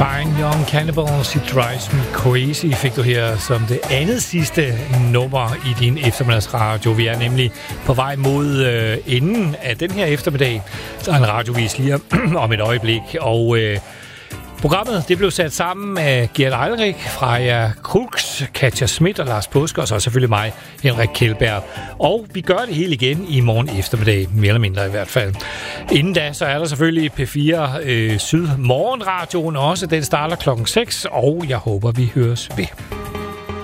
Fine Young Cannibals, It Drives Me Crazy, fik du her som det andet sidste nummer i din eftermiddagsradio. Vi er nemlig på vej mod enden af den her eftermiddag. Der er en radiovis lige om et øjeblik, og programmet det blev sat sammen af Gert Eilrik, Freja Krux, Katja Schmidt og Lars Påske, og så selvfølgelig mig, Henrik Kjeldberg. Og vi gør det hele igen i morgen eftermiddag, mere eller mindre i hvert fald. Inden da, så er der selvfølgelig P4 Syd Morgenradioen også. Den starter klokken 6, og jeg håber, vi høres ved.